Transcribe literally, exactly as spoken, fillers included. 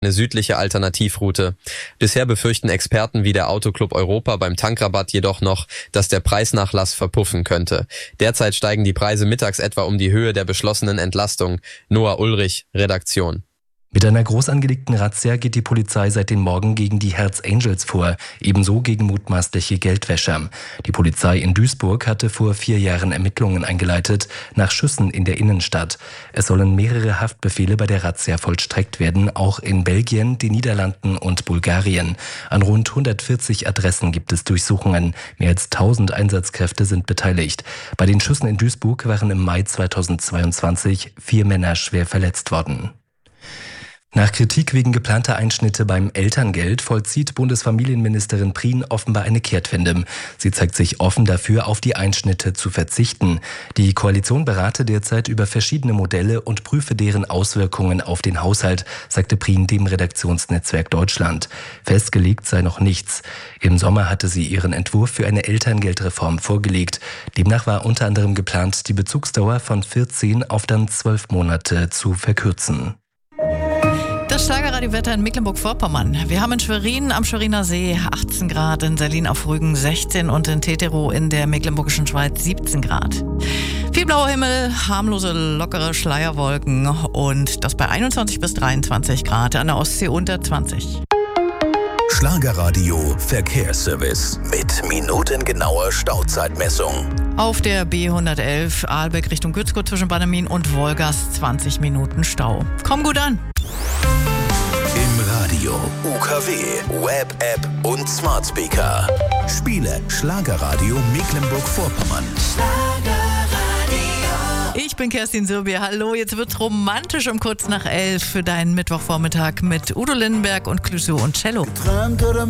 eine südliche Alternativroute. Bisher befürchten Experten wie der Autoclub Europa beim Tankrabatt jedoch noch, dass der Preisnachlass verpuffen könnte. Derzeit steigen die Preise mittags etwa um die Höhe der beschlossenen Entlastung. Noah Ulrich, Redaktion. Mit einer groß angelegten Razzia geht die Polizei seit dem Morgen gegen die Hells Angels vor, ebenso gegen mutmaßliche Geldwäscher. Die Polizei in Duisburg hatte vor vier Jahren Ermittlungen eingeleitet nach Schüssen in der Innenstadt. Es sollen mehrere Haftbefehle bei der Razzia vollstreckt werden, auch in Belgien, den Niederlanden und Bulgarien. An rund hundertvierzig Adressen gibt es Durchsuchungen. Mehr als tausend Einsatzkräfte sind beteiligt. Bei den Schüssen in Duisburg waren im Mai zweitausendzweiundzwanzig vier Männer schwer verletzt worden. Nach Kritik wegen geplanter Einschnitte beim Elterngeld vollzieht Bundesfamilienministerin Prien offenbar eine Kehrtwende. Sie zeigt sich offen dafür, auf die Einschnitte zu verzichten. Die Koalition berate derzeit über verschiedene Modelle und prüfe deren Auswirkungen auf den Haushalt, sagte Prien dem Redaktionsnetzwerk Deutschland. Festgelegt sei noch nichts. Im Sommer hatte sie ihren Entwurf für eine Elterngeldreform vorgelegt. Demnach war unter anderem geplant, die Bezugsdauer von vierzehn auf dann zwölf Monate zu verkürzen. Das Schlagerradiowetter in Mecklenburg-Vorpommern. Wir haben in Schwerin am Schweriner See achtzehn Grad, in Sellin auf Rügen sechzehn und in Teterow in der Mecklenburgischen Schweiz siebzehn Grad. Viel blauer Himmel, harmlose, lockere Schleierwolken und das bei einundzwanzig bis dreiundzwanzig Grad, an der Ostsee unter zwanzig. Schlagerradio Verkehrsservice mit minutengenauer Stauzeitmessung. Auf der B hundertelf Ahlbeck Richtung Gützkow zwischen Bannemin und Wolgast zwanzig Minuten Stau. Komm gut an! Im Radio, U K W, Web-App und Smart Speaker. Spiele Schlagerradio Mecklenburg-Vorpommern. Ich bin Kerstin Sürbier. Hallo, jetzt wird's romantisch um kurz nach elf für deinen Mittwochvormittag mit Udo Lindenberg und Clouseau und Cello.